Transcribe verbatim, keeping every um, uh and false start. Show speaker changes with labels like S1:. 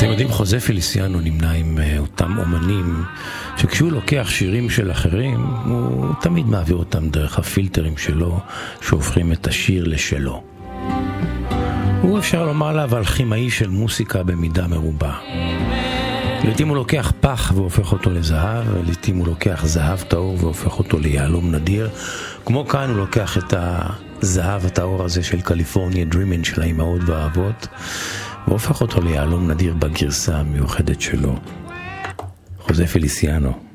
S1: חוזה פליסיאנו נמנה עם אותם אומנים שכשהוא לוקח שירים של אחרים הוא תמיד מעביר אותם דרך הפילטרים שלו שהופכים את השיר לשלו. הוא אפשר לומר עליו אלכימאי של מוסיקה במידה מרובה. לעתים הוא לוקח פח והופך אותו לזהב, ולעתים הוא לוקח זהב טהור והופך אותו ליהלום נדיר. כמו כאן הוא לוקח את הזהב הטהור הזה של קליפורניה דרימינג של האימהות והאבות והופך אותו ליהלום נדיר בגרסה המיוחדת שלו. חוזה פליסיאנו.